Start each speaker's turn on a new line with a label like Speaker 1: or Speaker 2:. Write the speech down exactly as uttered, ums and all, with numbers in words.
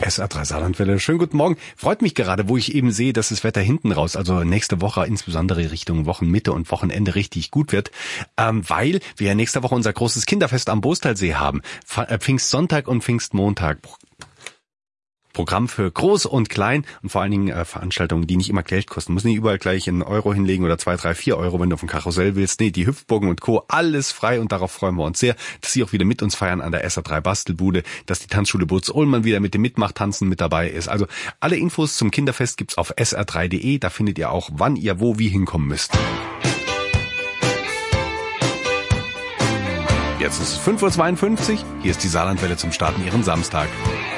Speaker 1: S R drei Saarlandwelle. Schönen guten Morgen. Freut mich gerade, wo ich eben sehe, dass das Wetter hinten raus, also nächste Woche, insbesondere Richtung Wochenmitte und Wochenende richtig gut wird, ähm, weil wir ja nächste Woche unser großes Kinderfest am Bostalsee haben. Pfingstsonntag und Pfingstmontag. Programm für Groß und Klein und vor allen Dingen äh, Veranstaltungen, die nicht immer Geld kosten. Muss nicht überall gleich einen Euro hinlegen oder zwei, drei, vier Euro, wenn du auf ein Karussell willst. Nee, die Hüpfburgen und Co. alles frei und darauf freuen wir uns sehr, dass Sie auch wieder mit uns feiern an der S R drei Bastelbude, dass die Tanzschule Burz-Ullmann wieder mit dem Mitmachtanzen mit dabei ist. Also alle Infos zum Kinderfest gibt's auf S R drei punkt de. Da findet ihr auch, wann ihr wo wie hinkommen müsst. Jetzt ist es fünf Uhr zweiundfünfzig. Hier ist die Saarlandwelle zum Starten Ihren Samstag.